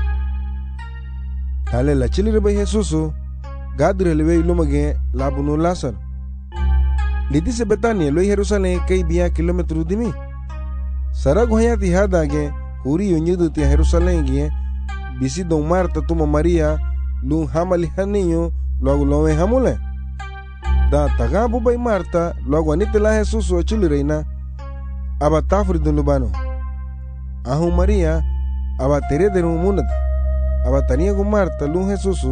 Tale la chilire bai Jesús gadre leve luma ge labuno Lázaro. Lidise Betania lo Jerusalén kai bia kilometro dimi. Sarago hayati hada ge huri yonyudu ti Jerusalén ge bisi don Marta tuma Maria lu hamali haninyo logo lowe hamule. Da tagabu bai Marta logo anite la Jesús o chilireina aba tafri dun lubano. Ahu Maria aba tere de munad. Aba tania go Marta lu Jesús.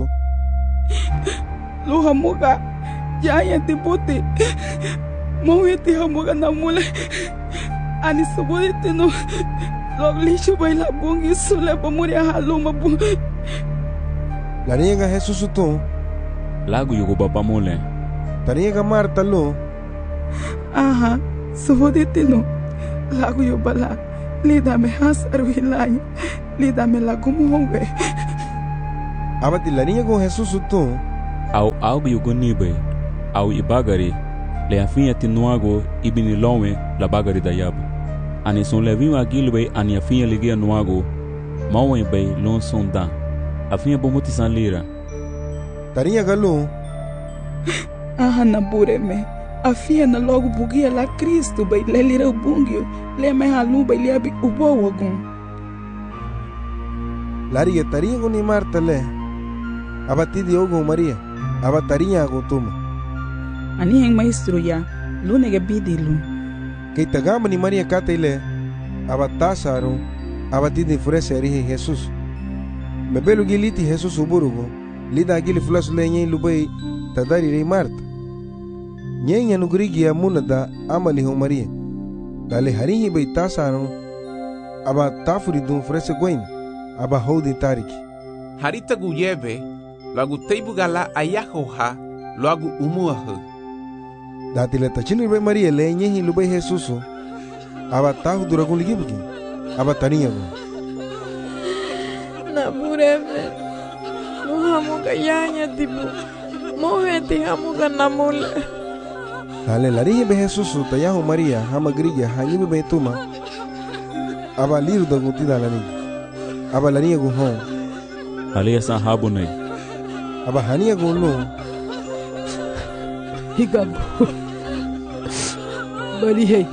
Lu hamuga ya ya tiputi. Mo yeti hamuga namule. Ani subodite no loglisho bai la bungi sule pamuri haluma bu. La niega Jesús tu. Lagu yugo baba mole. Taniega Marta lo. Aha, subodite no. lagu yo bala lida me hasaru hilanya lida me lagu muwe. Abati la niña con Jesús tu. Au algo yugonibe, au ibagari, le afinha tinuago ibini lonwe la bagari da yabo. Ani son levinho agilbe ani afinha ligia nuago, mawen bay lon sonda. Afinha bomuti san lira. Tarinha galu. Aha na bureme. Afinha na logo bugia la Cristo bay le lira ubungio, le me halu bay liabi ubo wagun. Laria tarinha con ni Marta le. Abati di ogo Maria. Abatarinha go tuma. Ani heng maestro ya, lu nega bidilu. Kay tagama ni Maria katele. Abatasaru. Abati di frese arihe Jesus. Mebelu giliti Jesus uburugo. Lida gili flasu le nyen lubay tadari rei Marta. Nyen yanu grigi ya munada amali ho Maria. Dale harihi bay tasaru. Aba tafuri dun frese gwen. Aba hodi tariki. Harita guyebe. Lagu teibu gala ayaho ha, lagu umuahu. Dati le tachili be Maria le nyehi lubay Jesusu. Aba tahu duragun ligibuki. Aba tarinha go. Na bureme. Lu hamu kayanya tibu. Mohe ti hamu kanamule. Dale larihi be Jesusu tayahu Maria hama grilla hanyibe be tuma. Aba liru da guti dalani. Aba larihi go hon. Alia san habunai. Aba hania gunu Higabo Bari hey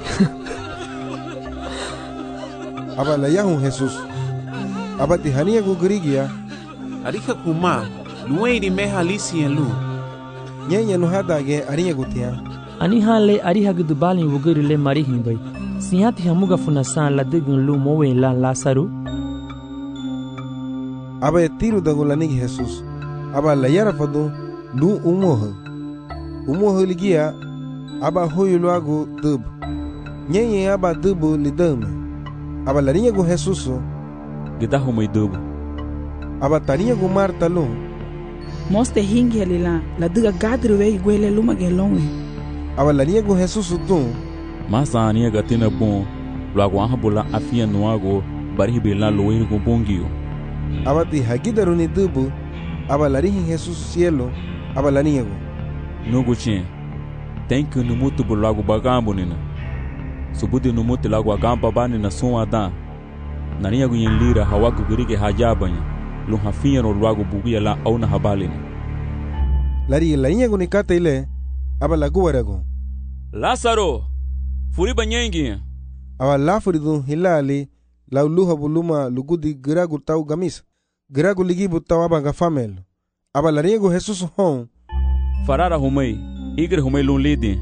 Aba layahu Jesus. Aba ti hania gu grigia. Arika kuma luwe di meha lisi en lu. Nyenya no hadage arinha gutia. Ani hale ariha gudubali wuguri le marihin bay. Sihati hamuga funasan la digun lu mowe la Lasaru. Aba tiro da gulanig Jesus. Aba la yara fadu lu umoho umoho ligia aba hoyo luago dub nyenye aba dubu lidame aba la niña go Jesus gida ho mai dub aba tarinha go Marta lu moste hingi lila la duga gadru we gwele luma gelonwe aba la niña go Jesus tu masa ania gatina bon luago ahabula afia nuago bari bela loe go bongio aba ti hagidaru ni dubu aba larihi Jesus cielo aba la niña go Nugu chen tem que no mutu bulago bagambo nina subudi no mutu lago agamba bani na son ada na niña go yen lira hawagu gurige hajabanya lu hafinha no lago bugia la au na habalina lari la niña go ni kata ile aba la guarago Lázaro furi banyengi aba la furidu hilali la luha buluma lugudi gragu tau gamis gragu ligibu tau aba gafamel aba la niña go Jesus hon farara humei igre humei lun lidi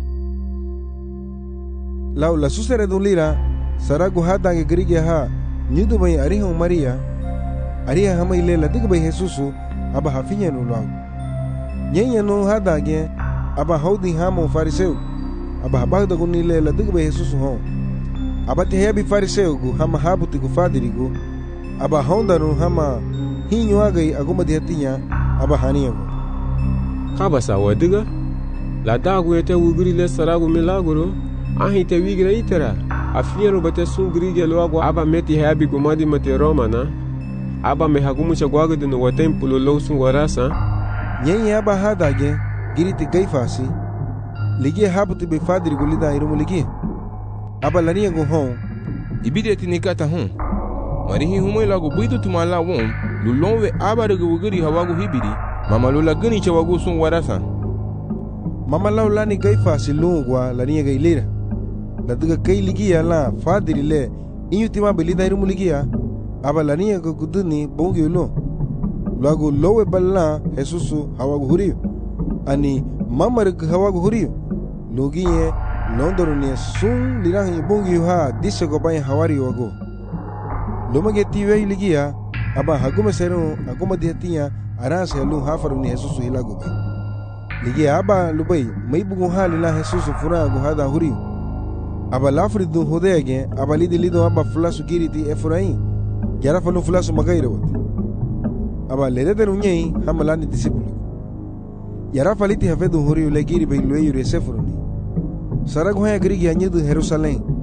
lau la susere dun lira saragu hadange grige ha nyudu bai ariha Maria ariha hamai le la diga bai Jesusu aba hafinha no lago nyenya no hadange aba haudi hamo fariseu aba habagda guni le la diga bai Jesusu hon aba te hebi fariseu gu hama habuti gu fadirigu aba honda no hama hinyo agai aguma diatinha aba hania go Kaba sa wadiga la dagu ete wugri le saragu milagro ahi te wigra itera afiero bate sungri ge logo aba meti habi gumadi mate romana aba me hagumu chagwaga de no templo lo sun warasa nyenya aba hadage giriti gaifasi ligi habuti be fadri gulida irumu ligi aba lania go hon ibide tinikata hon marihi humo lago buidu tumala won lulonwe aba de wugri hawagu hibiri Mama lula gani che wagu sun warasa. Mama lau lani gaifa si lungwa la niña gailira. La duga kai ligia la fadiri le inyu tima belida irumu ligia aba la niña go guduni bongi ulo. Luago lowe balla Jesusu hawagu huriyo. Ani mama rig hawagu huriyo. Lugiye londoro ni sun lirang bongi ha disse go bain hawari wago. Luma geti wei ligia aba haguma seru aguma diatinha arasa lu hafaru ni Jesusu hilago bai ligi aba lubai mai bugu hali la Jesusu fura go hada huri aba lafri du hodege aba lidi lido aba fulasu giriti efrain yara falu fulasu magaira wat aba lede de nunyei hamalani disipulu yara faliti hafedu huri le giri bai lueyu resefroni sarago haya grigi anyedu Jerusalem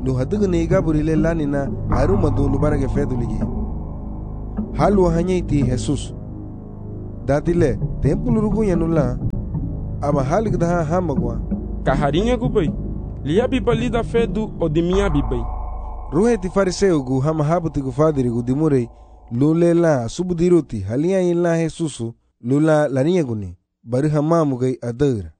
lu hadugu ne gaburi le lanina haruma do lu barage fedu ligi halu hanyeiti Jesus datile tempulu rugu yanula aba halik daha hamagwa kaharinha gubai liya bibali da fedu odimia bibai ruhe ti fariseu gu hama habuti gu fadiri gu dimurei lule la subudiruti halia illa Jesusu lula larinha guni bari hamamu gai adara.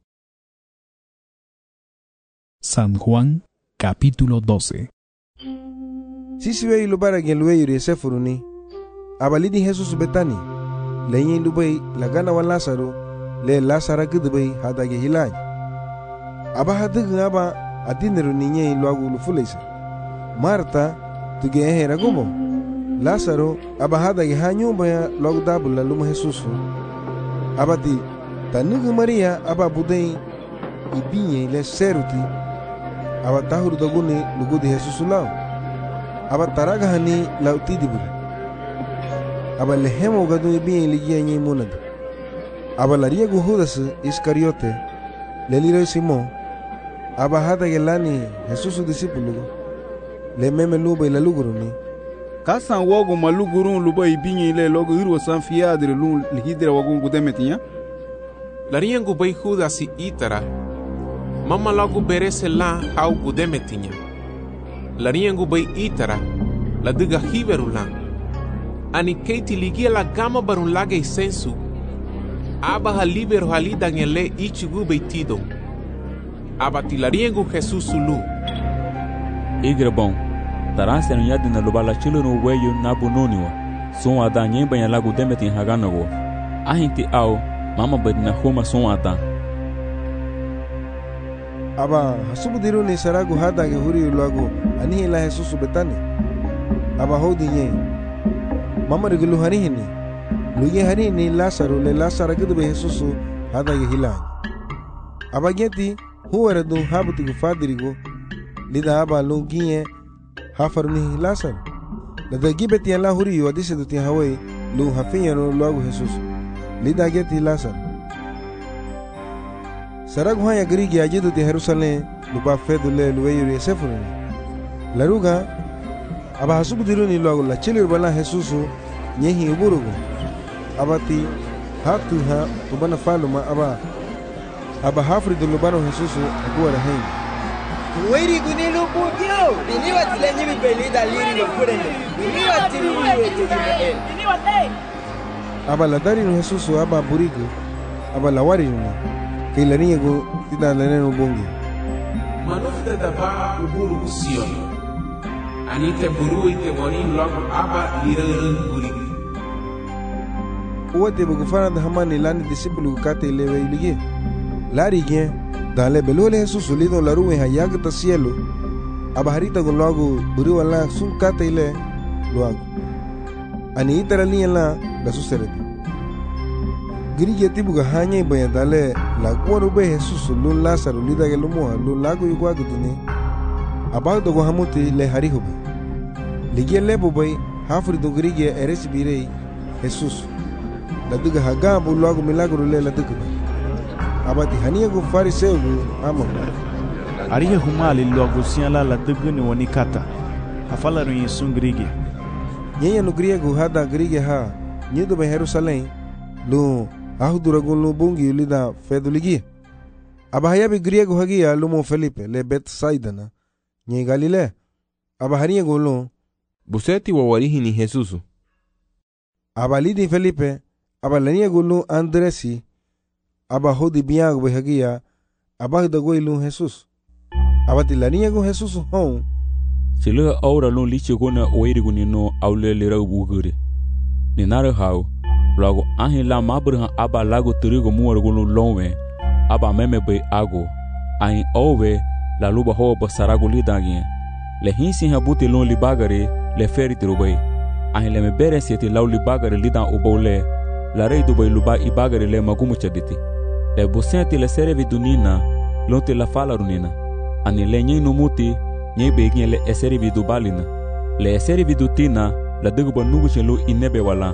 San Juan capítulo doce. Sisi wei lubara gen luwe yuri sefuruni abalidi Jesus betani lenye lubai lagana wa Lazaro le Lazara gudbai hadage hilaj aba hadig aba adiniru ninye luagu lufulesa Marta tuge ehera gumo Lazaro aba hadage hanyumba ya luagu dabula luma Jesus abati tanugu Maria aba budei ibinye le seruti aba tahuru daguni lugudi Jesus lao aba taraga hani lauti dibul aba lehemo gadu ibinye ligia nye munad aba laria gu Judas Iscariote leliro Simon aba hada gelani Jesus discípulo le meme luba ila luguruni kasan wogo malugurun luba ibinye ile logo irwo san fiadre lu lihidra wogo gudemetinya laria gu bai Judas itara mama logo berese la hau gudemetinya laria gu bai itara la diga hiberula ani keiti ligia la gama barun lage sensu aba ha libero halida ngele ichigu beitido aba tilariengu Jesus sulu igre bom taranse no yadi na lubala chilo no weyo na bunoniwa son ada nyemba ya lagu demeti haganago ahinti au mama bedna homa son ada aba hasubudiru ni saragu hada ge huri lagu ani la Jesus betani aba hodi nye mama regulu hari hini luye hari ni Lazaro le Lazaro gudbe Jesus hada ge hilaj aba geti huwara du habuti gu fadirigo lida aba lungiye hafarni Lazaro lada gibeti ala huri yo adise du ti hawai lu hafinya no lagu Jesus lida geti Lazaro saragu haya grigi ajidu ti Jerusalem luba fedu le luwe yuri sefurni laruga aba hasubudiru ni lagu la chilir bala Jesus nyehi uburugo abati hatu ha tubana faluma aba aba hafri do lubano Jesus agora hen Wiri gunilu bugyo bini watilenyi bibeli daliri no kurende bini watiri wete bini wate aba la dari no Jesus aba burigo aba la wari no ke la niya go tida la no bongi manufta da ba uburu usio anite buru ite woni log aba lirere burigo uwate bugu fana da hamani lani discipulu kate lewe ilige lari gen dale belole Jesus lido la ruwe hayag ta cielo abaharita con logo buri wala sun kate ile logo ani itara li la la suserete grige tibuga hanya baya dale la kwaro be Jesus lu Lazaro lida ge lumo lu lago yugwa gudune abado go hamuti le hari hobe lige lebo bay hafri do grige eres birei Jesus la diga haga bu logo milagro le la diga abati hania gu fariseu gu amo arihe humali logo siala la diga ni woni kata afala ru yesun grige nyenya no griego hada grige ha nyido be Jerusalem lu ahudura gu lu bungi lida feduligi abahaya be griego hagia lumo Felipe le Betsaida na nye Galile abahania gu lu buseti wa warihi ni Jesus abalidi Felipe abalania gu lu Andresi aba hodi biang be hagia aba da goilu Jesus abati la niya go Jesus hon sila aura lon lichi gona oiri guni no aule lera bugure ni nare hau lago ahin la mabrha aba lago trigo muar gulu lonwe aba meme be ago ahin owe la luba ho ba sarago lidagi le hinsi habuti lon libagare le feri trobai ahin le me bere sieti law libagare lidan obole la rei do bay luba ibagare le magumu chaditi le bosenti le serevi dunina lonte la fala runina ani le nyi numuti nyi begin le eserevi du balina le eserevi du tina la dugu nugu chelo inebe wala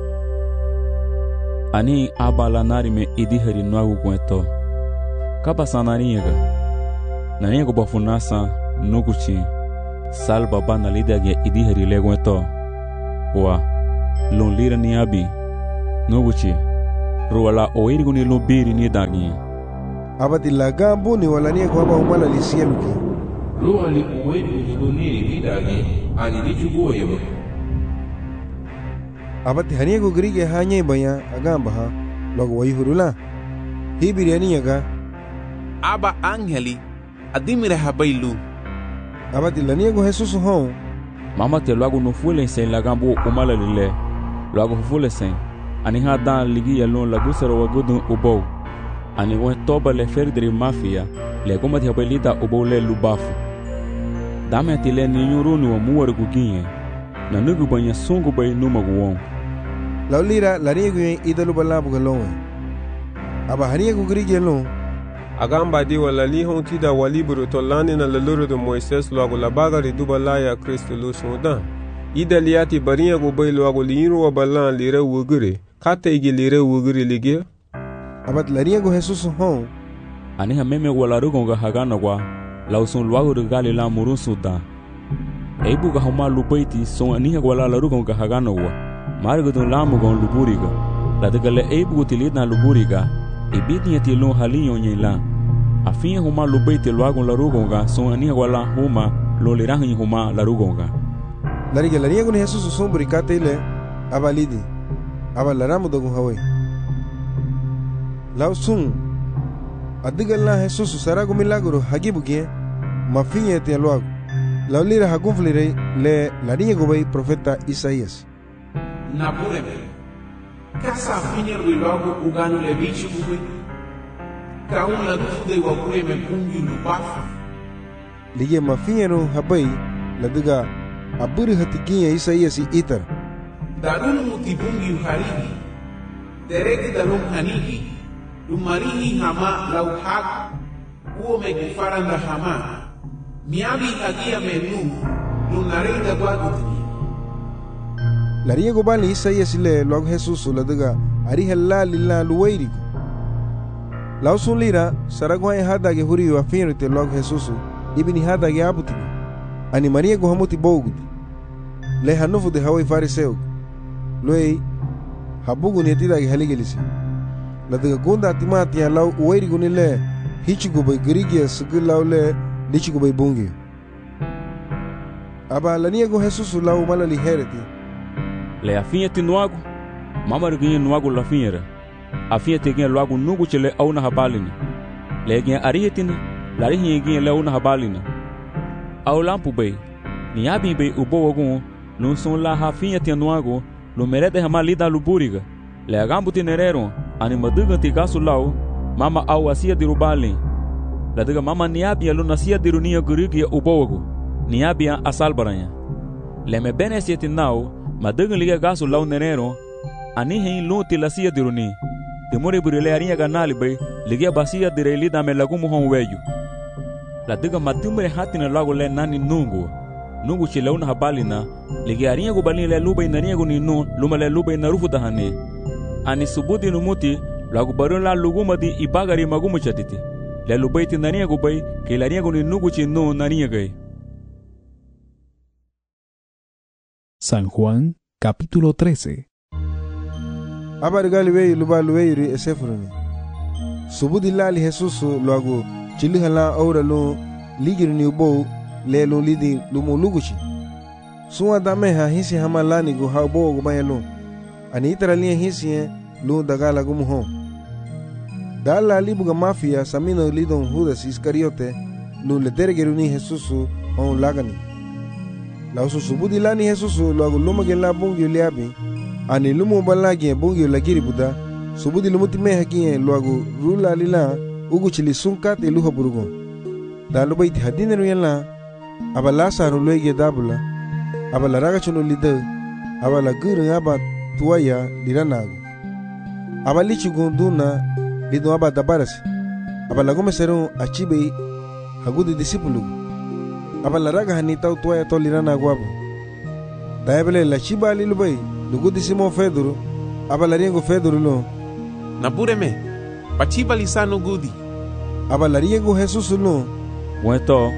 ani abala nari me idi hari nwagu kweto kaba sanari yega nani yego bafunasa nugu chi salba bana lidage idiheri legwento wa lon lira ni abi noguchi ruwala oirigu ni lubiri ni dagi abati lagambu ni walania kwa umala lisieluki ruwali oirigu ni lubiri ni dagi ani dichugo yebo abati haniego grige hanye baya agamba ha logo waihurula hibiri aniyaga aba angeli adimire habailu abati laniego Jesus hon mama te logo no fule sen lagambu umala lile logo fule sen ani ha dan ligi yalon la gusero wagudu ubo ani won toba le ferdri mafia le komati habelita ubo le lubafu dame tile ni nyurunu wa muwar guginye na nugu banya sungu bay numagu won laulira laniego idalu balabu galon aba haniego grige lon agamba di wala li hon tida waliburu to lani na leluru de Moises logo la bagari duba la ya Kristo lu soda ida liati bariya go bay logo liru wa balan lire wugure kata igi lire wugure lige abat lariya go Jesus hon ani ha meme wala rugo ga hagana kwa lausun logo de gali la murun suda eibu ga homa lubaiti son ani ha wala la rugo ga hagana wa margo don lamu gon luburiga la de gale eibu go tilina luburiga ibidi ti lo halinyo nyela afin huma lo beite lo agon la rugonga son ani wala huma lo le rahin huma la rugonga lari ge lari gon Jesus son brikate ile abalidi abal ramu dogun hawe law sun adigal la Jesus sarago milagro hagibuge mafinye te lo ago law lira hagunflire le lari go bay profeta Isaías napureme Kasa finyer we logo uganu le bichi bube ka un la dude wa kure me pungi lu bafu lige ma finyero habai la diga aburi hatigiya Isaías itar darun muti pungi harigi deregi dalum hanigi lumarihi hama lau hak uo me kufaranda hama miabi hagia menu lunarida gwaguti lariya go bali Isaías le log Jesus la daga ari halla lilla luwairi lausun lira saragwa hada ge huri wa finrite log Jesus ibni hada ge abuti ani maria go hamuti bogudi le hanufu de hawai fariseu loi habugu ne tida ge haligelisi la daga gonda timati ya law wairi go ne le hichigo bay grige sugulaw le lichigo bay bungi aba lania go Jesus law malali hereti le afinha te nuago mama ruginha nuago la finha afinha te ginha luago nugu chele au na habalina le ginha arihetina la rihinha ginha le au na habalina au lampu bay ni abi bay ubo wagun no son la hafinha te nuago lo merede hamalida luburiga le agambu te nerero ani maduga te gasu lau mama au asia de rubali la diga mama ni abi lo nasia de runia gurigi ubo wago ni abi asalbaranya le me benesieti nau maduga liga gasu lau nerero ani hein luti la sia diruni demore burile arinha ganali bay liga basia direli da me lagumu hon weju la diga matumre hatina lago le nani nungu nungu chileuna habalina liga arinha go balina le lubay nania go ninu lumale lubay narufu dahane ani subudi numuti lago barula luguma di ibagari magumu chatiti le lubay ti nania go bay ke larinha go ninu chinu nania gay. San Juan, capítulo trece. Abargali wey lubalu wey esefroni. Subudi lali Jesus luago chilihala aura lo ligiri ni ubo le lo lidi lumo luguchi. Suwa dame ha hisi hama lani go ha ubo go bayalo. Ani itara liya hisi lo dagala go muho. Dala libuga mafia samino lidon Judas Iscariote lo le deregeruni Jesus on lagani. La usu subudi lani Jesus luago luma gela bungi liabi. Ani lumo balagi bungi lagiri buda subudi lumuti me hakiye luago rula lila ugu chili sunkat e luha burugo dalu baiti hadine ruyala abala saru lege dabula abala raga chuno lida abala guru aba tuaya liranago abali chugunduna lido aba dabarasi abala gome seru achibe hagudi disipulu abala raga hanita tuaya to liranago aba daebele la chiba lilubai Lugu Simon Fedoro, abalaringo Fedoro lo. Napureme, pachiba lisano gudi. Abalaringo Jesus lo. Bueno,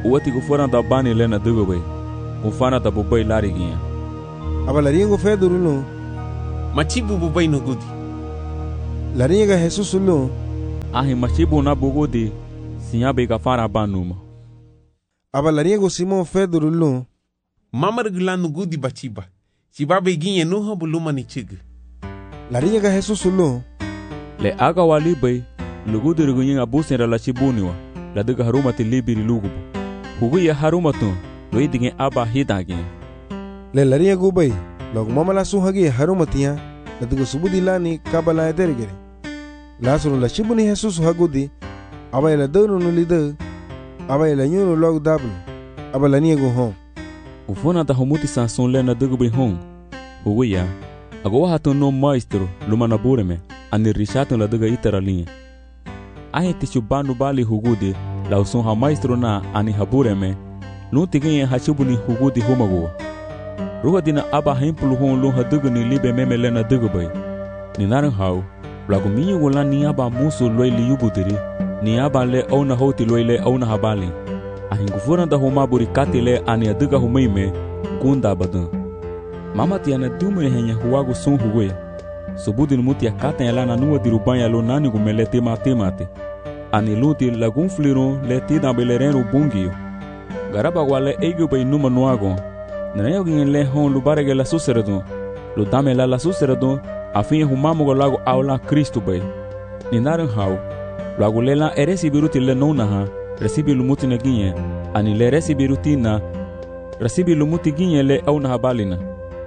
uwati gufana da bani lena dugobe ufana da bubai lari ginha aba larinha go Pedro no machibu bubai no gudi larinha ga Jesus no ahi machibu na bugudi sinyabe ka fara banuma aba larinha go Simão Pedro no mamar glan no gudi bachiba chiba beginha no habuluma ni chig larinha ga Jesus no le aga wali bay lugudu rugunyin abusen la chibuniwa la duga haruma ti libiri lugubu hugu ya haruma tu lo idingen aba hidage le larinha go bay log mama la su hagi haruma tiya la duga subudi lani kabala dergere la suru la chibuni Jesus hagudi aba la dono no lida aba la nyuno log dablu aba larinha go hon ufona da humuti sanson lena dugu bay hon hugu ya ago hatu no maestro lumana bureme ani rishato la duga itara linha ahe tishu banu bali hugudi la usun ha maestro na ani habureme luntigin hachibuni hugudi humago ruha dina aba hempulu hon lu hadugu ni libe meme lena dugu bay ni naran hau lagu minyu gola ni aba musu loy li yubudiri ni aba le ona hoti loy le ona habali ahin gufuna da huma buri katile ani aduga humaime gunda badan mama tiana dumure henya huwago sun hugoy subudin mutia kata ela na nuwa dirubanya lo nani gumele tema temate ani luti lagun fliro le tida belereno bungio garaba wale ego bay numa nuago nayo gin le hon lu barege la suseredo lu dame la la suseredo afin humamo go lago aula Cristo bay ni naran hau lago lela eresi biruti le nona ha resibi lumuti na ginye ani le resibi rutina resibi lumuti ginye le auna habalina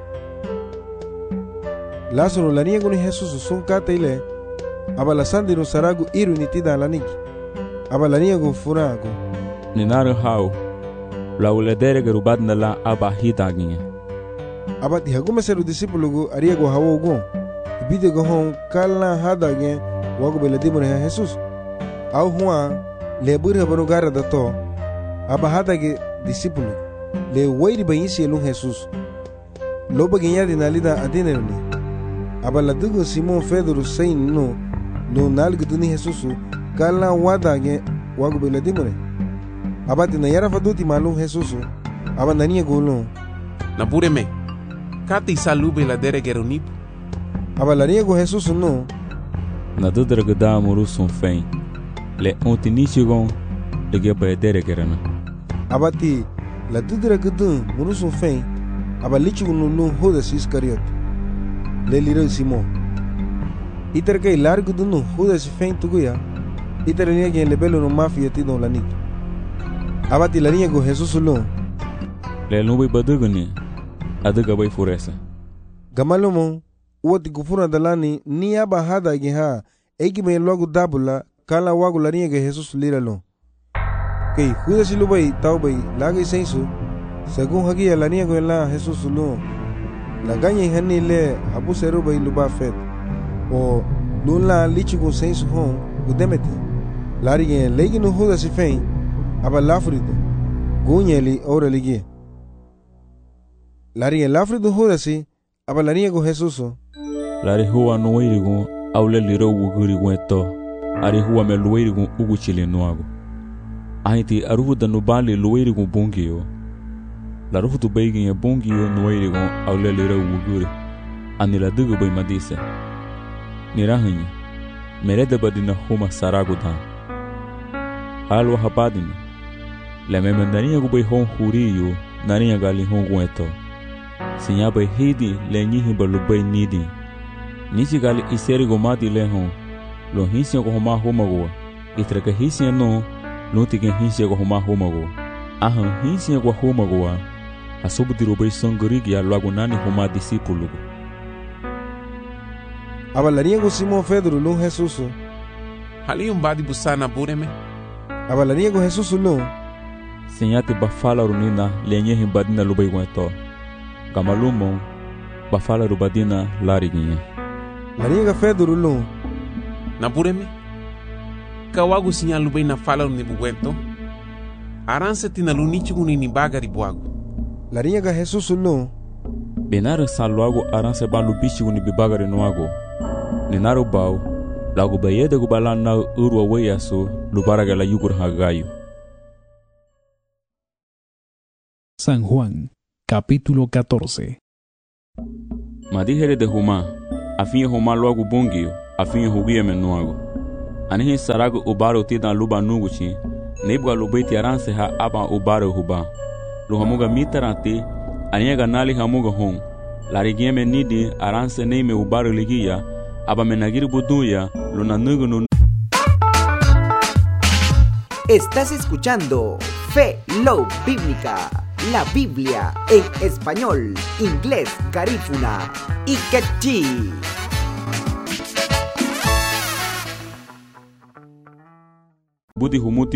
Lázaro larinha go ni Jesus sun kata ile aba la sandiro saragu iru ni tida laniki aba larinha go furago ni naran hau la uledere ge rubadna la aba hitaginye aba ti hagu meseru discípulo go aria go hawo go bide go hon kala hadage wago bele dimore Jesus au huwa le buri habano gara da to aba hadage discípulo le wairi bayisi lu Jesus loba ginya dinalida adinero ni aba la dugo Simão Pedro sein no no nalgo duni Jesus kala wadage wago bele dimore aba tina yara faduti malum Jesus aba nania golo na bureme kati salube la dere geronip aba la nia go Jesus no na dudra gada muru son fen le ontinichigon de ge ba dere gerana aba ti la dudra gada muru son fen aba lichu no no Judas Iscariot le liro Simão iter ke largo do no Judas fen tuguya iter nia ge le belo no mafia ti no lanik aba ti la nia go Jesus no le no bay badugani aduga bay furesa gamalomo woti gufuna dalani ni aba hada ge ha egi me logo dabula kala wago la nia ge Jesus liralo kei Judas lu bay tau bay lagi sensu según hagi la nia go la Jesus no la gagne hani le abu seru bay lu ba fet o nula lichi go sensu hon udemete lari ge legi no Judas fen aba lafrido gunyeli ora ligi lari ge lafrido Judas aba la nia go Jesus lari huwa no wirigo awle liro wuguri weto ari huwa me luwirigo ugu chile noago ahiti aruhu da no bali luwirigo bungio la ruhu tu beigin bungio no wirigo awle liro wuguri ani la dugo bay madisa nirahanyi merede badina huma sarago da halwa habadina la memandania go bay hon huriyo nania gali hon weto sinya bay hidi le nyihi balu bay nidi nisi gali iseri go mati le hon lo hisia go homa homago itraka hisia no lo tigen hisia go homa homago ahan hisia go homago asubu diro bay songorigi ya lago nani homa discípulo aba la nia go Simão Pedro lo Jesus hali um badi busana bureme aba la nia go Jesus no sinyati bafala runina lenye himbadina lo bay weto gamalumo bafala rubadina lariginha la nia ga Pedro lo na bureme ka wago sinyalu bay na fala ni buwento aranse tina lunichi ni bagari buago la nia ga Jesus no benar salwago aranse balu bichi ni bibagari noago ninaro baw lago bayede go balana urwa weyaso lubaraga la yugur hagayo San Juan, capítulo catorce. Madíjere de Jumá, a fin de Jumá logo bongio, a fin de Jubia menuago. Anihin sarago ubaro tidan luba nuguchi, nebga lubeti aranse ha aba ubaro huba. Luhamuga mitarante, aniega nali hamuga hon. Larigieme nidi aranse neime ubaro ligia, aba menagiri buduya, luna nugu. Estás escuchando Fe Love Bíblica, la Biblia en español, inglés, garífuna y quechí. Budi humuti